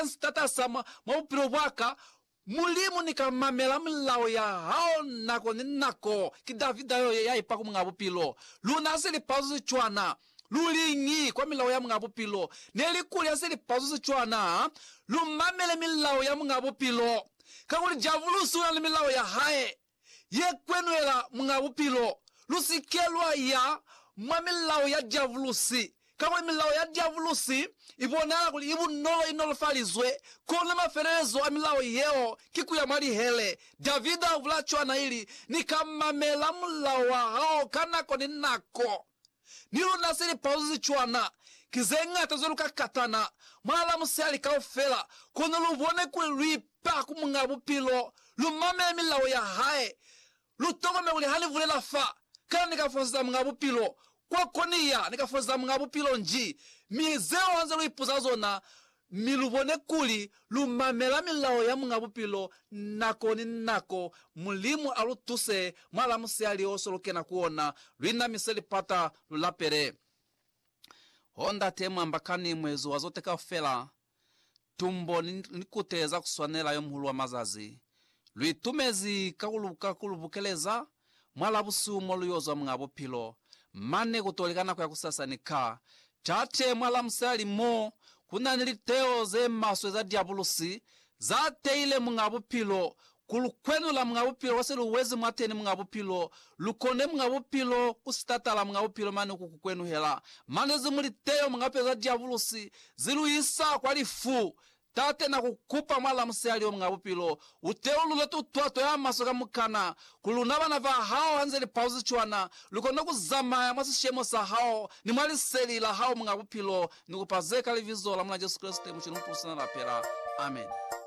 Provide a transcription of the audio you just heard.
stata sama maupiro waka mulimu nikamamela mlawo ya hao nako ni nako ki Davida ya ipaku mngabu pilo luna asili pazu chwana lulingi kwa milawo ya mngabu pilo neli kuli asili pazu chwana lumamele milawo ya mngabu pilo kakuli javulusu na milawo ya hae ye kwenu ela mngabu pilo lusikelwa ya mamilawo ya javulusi kakuli milawo ya javulusi ibonala kuli ibu nolo inolo falizwe kone maferezo amilawo yeo kiku ya mali hele Davida uvula chwana ili nikamamela mlawa hao kanako ni nako nilu nasili pauzi chwana kizenga tazoluka katana mwala musali kaufela kone luvone kuli luipa kumungabu pilo lumame milawo ya hae lutogome uli hali vule la fa kana nikafonza mungabu pilo kwa konia nikafonza mungabu pilo nji mizeo hanza luipuza zona miluvone kuli lumamela milawo ya mungabu pilo nako ni nako mulimu alutuse mwala musali osoloke na kuona luina miseli pata lulapere honda tema mbakani mwezu wazote kafela tumbo nikuteza kuswanela yo mhulu wa mazazi luitumezi kakulubukeleza mwala busumo luyozo mungabu pilo mane kutolikana kwa kusasanika chache mwala musali mo kuna niliteo ze maswe za diabulusi za teile mungabu pilo kulukwenu la mungabu pilo waselu uwezi mwateni mungabu pilo lukone mungabu pilo kusitata la mungabu pilo mani kukukwenu hela mane zimuliteo mungabu pilo za diabulusi zilu isa kwa lifu tate na kukupa mwala musali yo mungabu pilo uteulu letu tuato ya masoga mukana kulunaba na va hao hanzeli pauzi chwana lukono kuzama ya mwasi shemo sa hao ni mwali seli la hao mungabu pilo ni kupazeka livizo la mwana Jesu Kristo mchinu mpusana la pera. Amen.